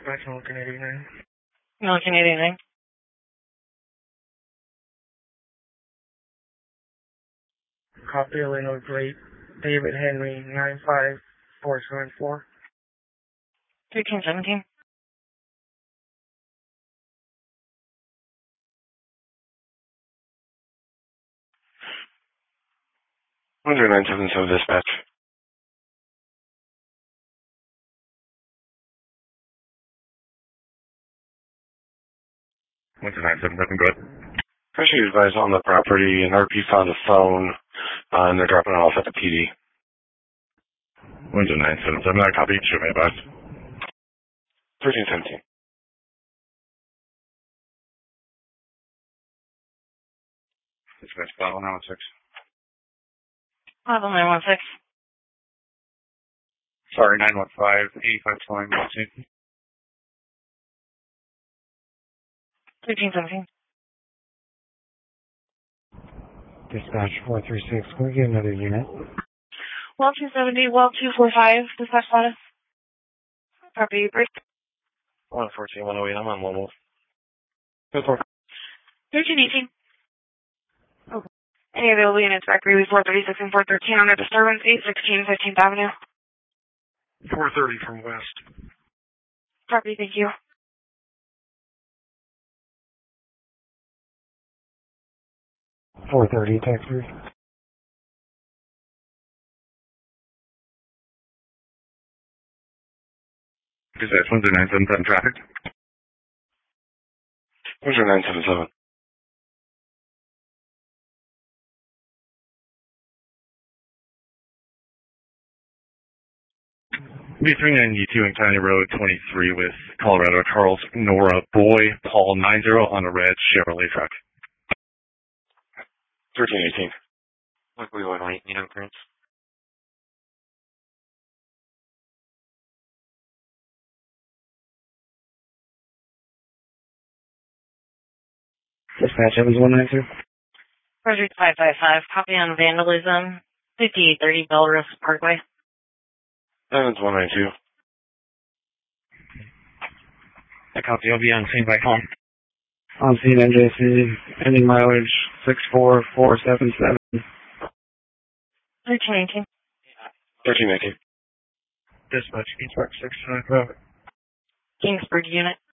Dispatch Milliken 89. Milliken 89. Copy Illinois plate. David Henry 95474. 1317. Windsor 977 dispatch. Windsor 977, go ahead. First you advised on the property, and RP found a phone, and they're dropping it off at the PD. Windsor 977, I copy. Should be advised. 1317. Dispatch file 916. Level 916. Sorry, 915, 8520. 1317. Dispatch 436. Can we get another unit? Well 270, well 245. Dispatch status. Property break. 114, 108, I'm on mobile. 1318. Okay. Any available units back release 436 and 413 under disturbance 816 15th Avenue. 430 from west. Property, thank you. .430, Texas. Dispatch Windsor 977 traffic. Windsor 977. B392 and County Road 23 with Colorado Charles Nora Boy Paul 90 on a red Chevrolet truck. 1318. What we want to need on clearance? Dispatch Evans 192. Roger 555. Copy on vandalism. 5830 Belrose Parkway. Evans 192. I copy. I'll be on scene by home. On scene NJC. Ending mileage 64477. 1318. 1318. Dispatch Kingsburg 655. Kingsburg unit.